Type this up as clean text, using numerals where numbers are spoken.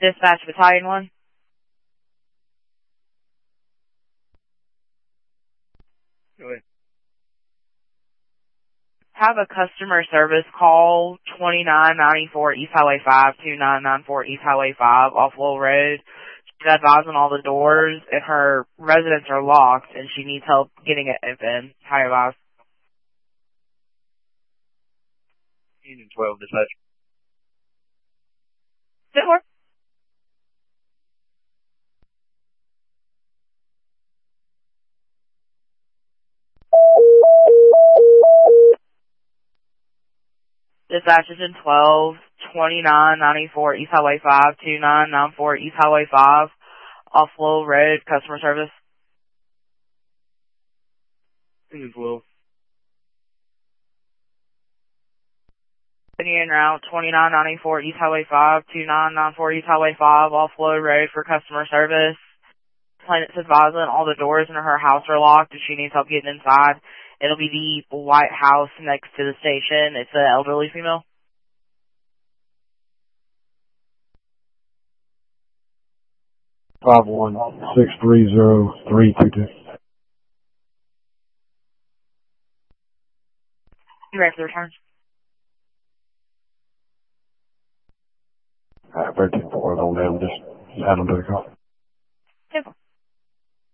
Dispatch Battalion 1. Go ahead. Have a customer service call 2994 East Highway 5, 2994 East Highway 5 off Lowell Road. She's advising all the doors and her residents are locked and she needs help getting it open. High advise. 15 and 12 dispatch. Similar. Dispatch is in 12, 2994 East Highway 5, 2994 East Highway 5 off Lowell Road, customer service. 15 and 12. Continuing route 2994 East Highway 5, 2994 East Highway 5 off Lowell Road for customer service. Planet's advising all the doors in her house are locked and she needs help getting inside. It'll be the White House next to the station. It's an elderly female. Five 1-630-322. You ready for the returns? 13-4 on down, just add them to the call.